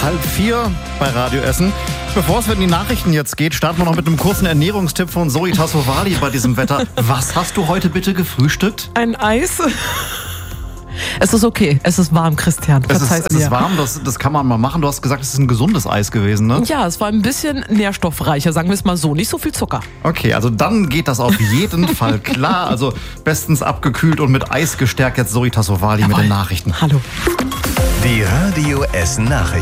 3:30 bei Radio Essen. Bevor es in die Nachrichten jetzt geht, starten wir noch mit einem kurzen Ernährungstipp von Zoe Tassovali bei diesem Wetter. Was hast du heute bitte gefrühstückt? Ein Eis. Es ist okay, es ist warm, Christian. Es ist warm, das kann man mal machen. Du hast gesagt, es ist ein gesundes Eis gewesen, ne? Ja, es war ein bisschen nährstoffreicher, sagen wir es mal so. Nicht so viel Zucker. Okay, also dann geht das auf jeden Fall klar. Also bestens abgekühlt und mit Eis gestärkt jetzt Zoe Tassovali mit den Nachrichten. Hallo. Die Radio Essen Nachrichten.